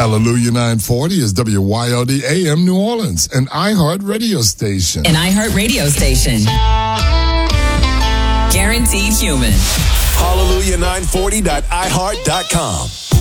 Hallelujah 940 is WYLD AM New Orleans, an iHeart radio station. An iHeart radio station. Guaranteed human. Hallelujah940.iheart.com.